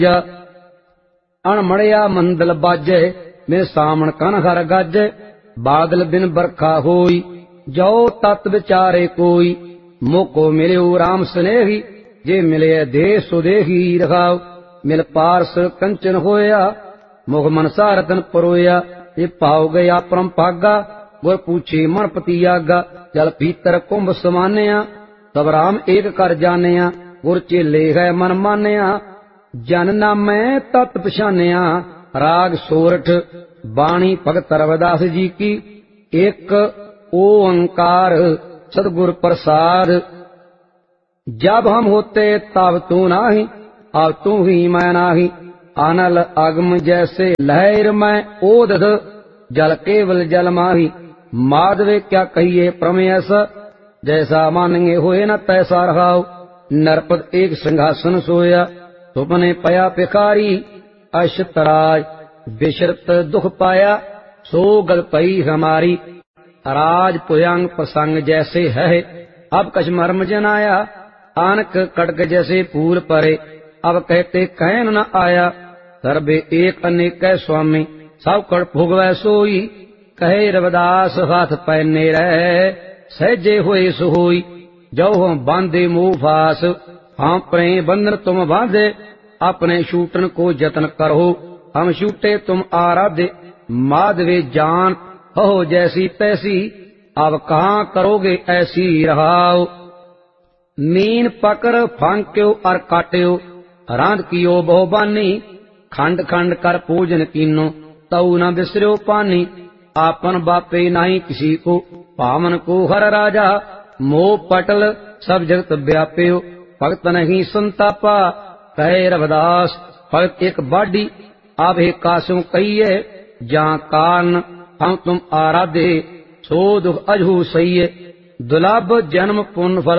अणमड़िया मंदल बाजे में सामण कन हर गाजे बादल बिन बरखा होई जो तत् विचारे कोई मोको मिले राम स्नेही जे मिले देश सुदेही रखाओ मिल पारस कंचन होया मुख मनसा रतन परोया ये पाओ गया परम पागा गुर पूछे मन पतियागा जल पीतर कुंभ समान्या तब राम एक कर जानिया गुर चेले है मन मानिया जन नामै तत् पछानिया राग सोरठ बाणी भगत रविदास जी की एक ओंकार सदगुर प्रसाद। जब हम होते तब तू नाही अब तू ही मैं नाही अनल अगम जैसे लहर में ओदध जल केवल जल माही माधवे क्या कहिए प्रमेयस जैसा मानेंगे होए न तैसा रहाओ नरपत एक सिंहासन सोया सुपने पया भिखारी अशतराज विशरत दुख पाया सो गल पई हमारी राज पुयांग प्रसंग जैसे है अब कछ मर्म जनाया आनक कटक जैसे फूल परे अब कहते कहन न आया सर्वे एक अनेक स्वामी सब कड़ भुगवै सोई कहे रविदास हाथ पहने रहे सहजे हुए सोई जो हम बांधे मुंह फास हम प्रेम बंधन तुम बांधे अपने शूटन को जतन करो हम शूटे तुम आराधे माधवे जान हो जैसी तैसी अब कहाँ करोगे ऐसी रहाओ मीन पकड़ फांक्यो और काट्यो रांध कियो बहुबानी खंड खंड कर पूजन कीनो तऊ न बिसरो पानी आपन बापे नहीं किसी को पावन को हर राजा मोह पटल सब जगत व्याप्यो भगत नहीं संतापा कहे रविदास भगत एक बाडी आभे कासों कहिए जहाँ कान हम तुम आराधे सो दुख अजहू सही दुर्लभ जन्म पुण्य फल